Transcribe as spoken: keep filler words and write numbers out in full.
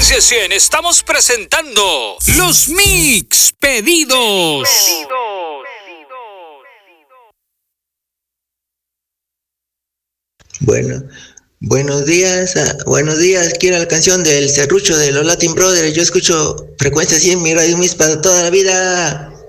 Frecuencia cien, estamos presentando los Mix Pedidos. Bueno, buenos días, ah, buenos días, quiero la canción del serrucho de los Latin Brothers. Yo escucho Frecuencia cien, mi radio Mix para toda la vida.